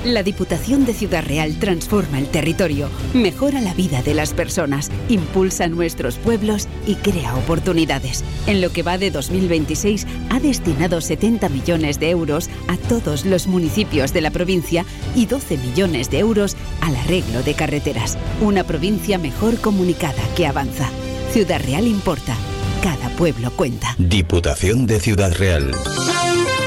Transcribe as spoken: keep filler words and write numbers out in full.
La Diputación de Ciudad Real transforma el territorio, mejora la vida de las personas, impulsa nuestros pueblos y crea oportunidades. En lo que va de dos mil veintiséis ha destinado setenta millones de euros a todos los municipios de la provincia y doce millones de euros al arreglo de carreteras. Una provincia mejor comunicada que avanza. Ciudad Real importa. Cada pueblo cuenta. Diputación de Ciudad Real.